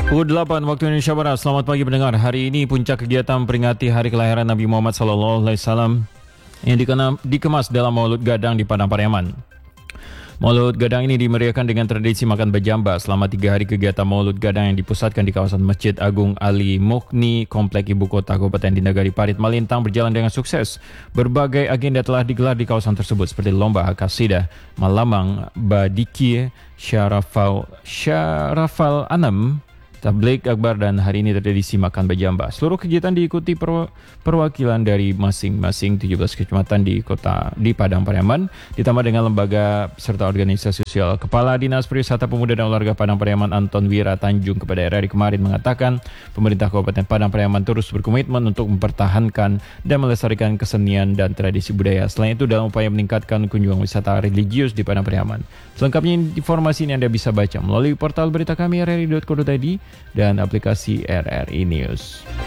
Pukul 8 waktu Indonesia Barat. Selamat pagi pendengar. Hari ini puncak kegiatan peringati hari kelahiran Nabi Muhammad SAW yang dikemas dalam Maulud Gadang di Padang Pariaman. Maulud Gadang ini dimeriahkan dengan tradisi makan bajamba. Selama 3 hari kegiatan Maulud Gadang yang dipusatkan di kawasan Masjid Agung Ali Mughni, Komplek Ibu Kota Kabupaten di Nagari Parit, Malintang berjalan dengan sukses. Berbagai agenda telah digelar di kawasan tersebut seperti lomba kasidah, malamang, badiki, syarafal anam, tabligh akbar, dan hari ini tradisi makan bajamba. Seluruh kegiatan diikuti perwakilan dari masing-masing 17 kecamatan di Padang Pariaman, ditambah dengan lembaga serta organisasi sosial. Kepala Dinas Pariwisata Pemuda dan Olahraga Padang Pariaman Anton Wira Tanjung kepada RRI kemarin mengatakan, pemerintah Kabupaten Padang Pariaman terus berkomitmen untuk mempertahankan dan melestarikan kesenian dan tradisi budaya. Selain itu, dalam upaya meningkatkan kunjungan wisata religius di Padang Pariaman. Selengkapnya informasi ini Anda bisa baca melalui portal berita kami rri.co.id dan aplikasi RRI News.